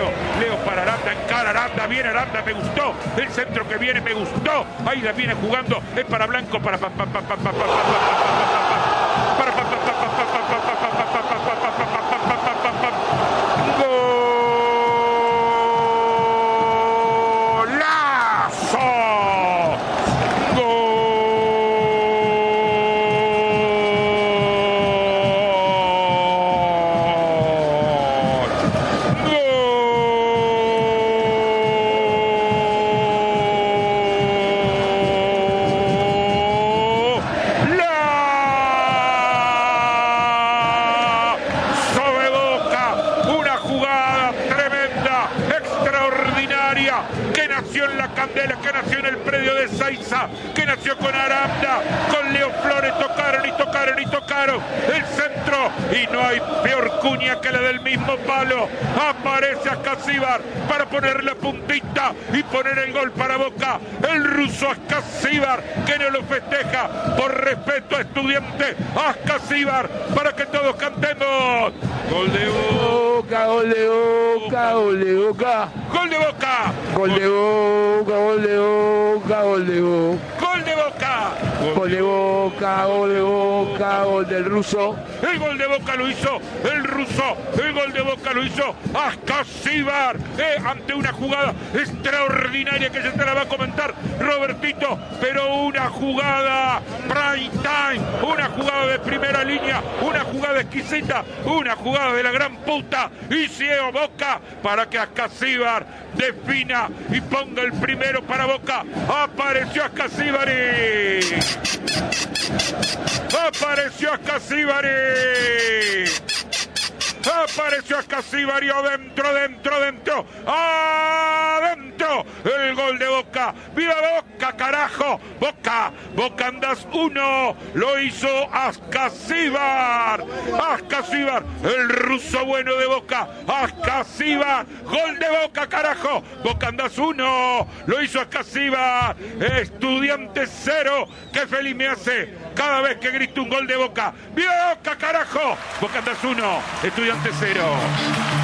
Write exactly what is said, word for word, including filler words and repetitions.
Leo para Aranda, encara Aranda, viene Aranda, me gustó. El centro que viene me gustó. Ahí la viene jugando, es para Blanco, para para para para para para que nació en la Candela, que nació en el predio de Saiza, que nació con Aranda, con Leo Flores, tocaron y tocaron y tocaron el centro, y no hay peor cuña que la del mismo palo. Aparece Ascasíbar para poner la puntita y poner el gol para Boca. El ruso Ascasíbar, que no lo festeja por respeto a Estudiante. Ascasíbar, para que todos cantemos. Gol de Boca, gol de Boca, gol de Boca. Gol de Boca. Gol de Boca, gol de Boca, gol de Boca. Gol de Boca. Gol de Boca, gol de Boca, gol del ruso. El gol de Boca lo hizo el ruso. El gol de Boca lo hizo Ascasíbar. Eh, ante una jugada extraordinaria que se te la va a comentar Robertito. Pero una jugada prime time. Una jugada de primera línea. Una jugada exquisita. Una jugada de la gran puta. Y ciego Boca para que Ascasíbar defina y ponga el primero para Boca. Apareció Ascasíbari. Apareció Ascasíbari. Apareció Ascasíbari adentro, dentro, dentro. Adentro. El gol de Boca. ¡Viva Boca, carajo! Boca. Boca andás uno. Lo hizo Ascasíbar. Ascasíbar. El ruso bueno de Boca. Ascasíbar. Gol de Boca, carajo. Boca andás uno. Lo hizo Ascasíbar. Estudiante cero. Qué feliz me hace cada vez que grito un gol de Boca. ¡Viva Boca, carajo! Boca andás uno. Estudiante cero.